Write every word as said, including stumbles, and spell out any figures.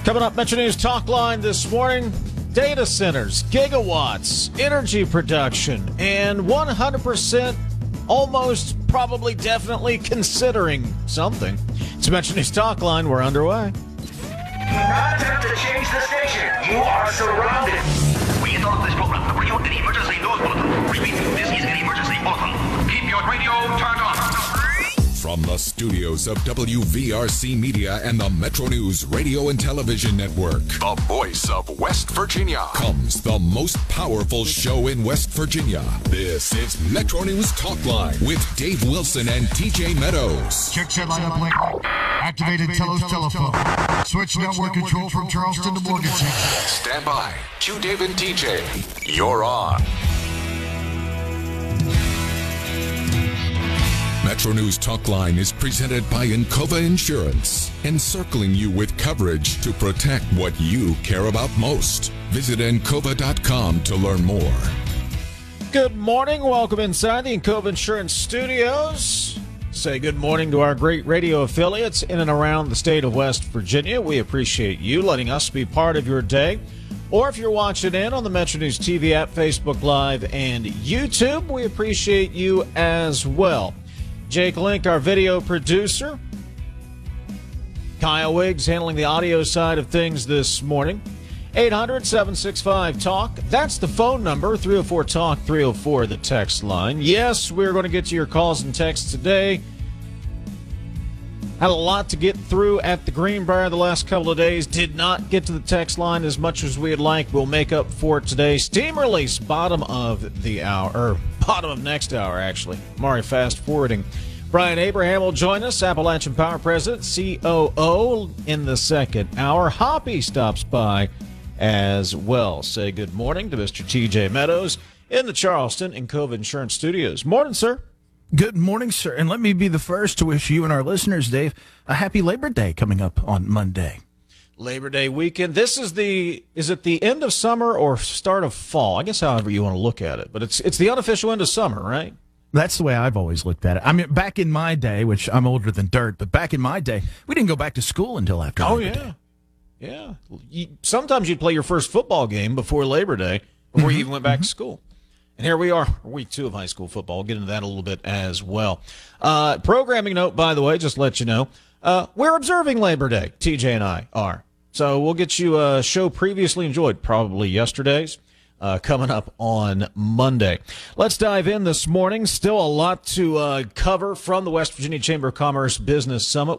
Coming up, Metro News Talk Line this morning, data centers, gigawatts, energy production, and one hundred percent almost, probably, definitely considering something. It's Metro News Talk Line. We're underway. Do not attempt to change the station. You are surrounded. We interrupt this program to bring you an emergency news bulletin. Repeat, this is an emergency bulletin. Keep your radio turned on. From the studios of W V R C Media and the Metro News Radio and Television Network, the voice of West Virginia, comes the most powerful show in West Virginia. This is Metro News Talk Line with Dave Wilson and T J Meadows. Check set line up link. Activated Telos telephone. Switch network control from Charleston to Morgantown. Stand by. Q Dave and T J. You're on. Metro News Talk Line is presented by Encova Insurance, encircling you with coverage to protect what you care about most. Visit Encova dot com to learn more. Good morning. Welcome inside the Encova Insurance Studios. Say good morning to our great radio affiliates in and around the state of West Virginia. We appreciate you letting us be part of your day. Or if you're watching in on the Metro News T V app, Facebook Live, and YouTube, we appreciate you as well. Jake Link, our video producer. Kyle Wiggs handling the audio side of things this morning. eight hundred, seven six five, talk. That's the phone number. three oh four, talk, three oh four, the text line. Yes, we're going to get to your calls and texts today. Had a lot to get through at the Greenbrier the last couple of days. Did not get to the text line as much as we'd like. We'll make up for it today. Steam release, bottom of the hour, or bottom of next hour, actually. Mari fast forwarding. Brian Abraham will join us, Appalachian Power President, C O O, in the second hour. Hoppy stops by as well. Say good morning to Mister T J Meadows in the Charleston Encova Insurance Studios. Morning, sir. Good morning, sir. And let me be the first to wish you and our listeners, Dave, a happy Labor Day coming up on Monday. Labor Day weekend. This is the, is it the end of summer or start of fall? I guess however you want to look at it. But it's it's the unofficial end of summer, right? That's the way I've always looked at it. I mean, back in my day, which I'm older than dirt, but back in my day, we didn't go back to school until after oh, Labor yeah. Day. Yeah. You, sometimes you'd play your first football game before Labor Day, before mm-hmm. you even went back mm-hmm. to school. And here we are, week two of high school football. We'll get into that a little bit as well. Uh, programming note, by the way, just to let you know, uh, we're observing Labor Day, T J and I are. So we'll get you a show previously enjoyed, probably yesterday's, uh, coming up on Monday. Let's dive in this morning. Still a lot to uh, cover from the West Virginia Chamber of Commerce Business Summit.